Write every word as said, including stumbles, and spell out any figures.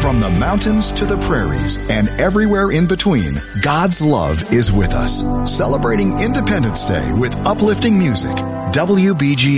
From the mountains to the prairies and everywhere in between, God's love is with us. Celebrating Independence Day with uplifting music. W B G